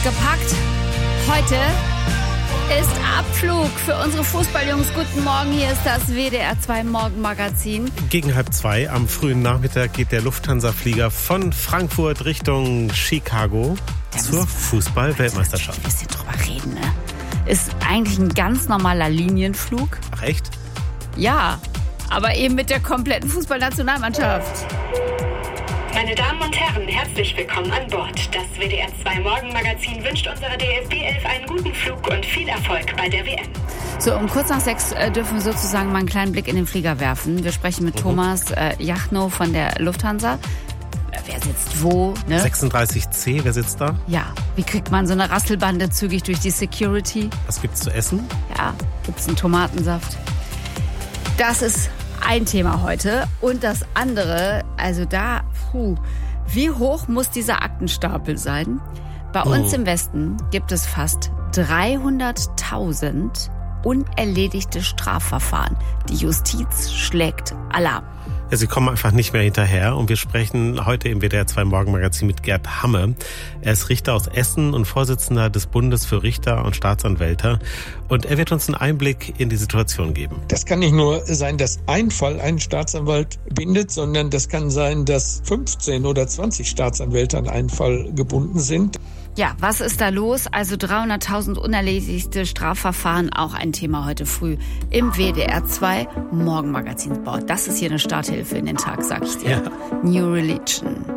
gepackt. Heute ist Abflug für unsere Fußballjungs. Guten Morgen, hier ist das WDR 2 Morgenmagazin. Gegen 1:30 am frühen Nachmittag geht der Lufthansa-Flieger von Frankfurt Richtung Chicago zur Fußball-Weltmeisterschaft. Ein bisschen drüber reden, ne? Ist eigentlich ein ganz normaler Linienflug. Ach echt? Ja, aber eben mit der kompletten Fußballnationalmannschaft. Meine Damen und Herren, herzlich willkommen an Bord. Das WDR 2 Morgenmagazin wünscht unserer DFB 11 einen guten Flug und viel Erfolg bei der WM. So, um kurz nach 6 dürfen wir sozusagen mal einen kleinen Blick in den Flieger werfen. Wir sprechen mit Thomas Jachnow von der Lufthansa. Wer sitzt wo? Ne? 36C, wer sitzt da? Ja, wie kriegt man so eine Rasselbande zügig durch die Security? Was gibt's zu essen? Ja, gibt's einen Tomatensaft. Das ist ein Thema heute. Und das andere, also da, wie hoch muss dieser Aktenstapel sein? Bei uns im Westen gibt es fast 300.000 unerledigte Strafverfahren. Die Justiz schlägt Alarm. Ja, sie kommen einfach nicht mehr hinterher und wir sprechen heute im WDR 2 Morgenmagazin mit Gerd Hamme. Er ist Richter aus Essen und Vorsitzender des Bundes für Richter und Staatsanwälte und er wird uns einen Einblick in die Situation geben. Das kann nicht nur sein, dass ein Fall einen Staatsanwalt bindet, sondern das kann sein, dass 15 oder 20 Staatsanwälte an einen Fall gebunden sind. Ja, was ist da los? Also 300.000 unerledigte Strafverfahren, auch ein Thema heute früh im WDR 2 Morgenmagazin. Boah, das ist hier eine Starthilfe in den Tag, sag ich dir. Ja. New Religion.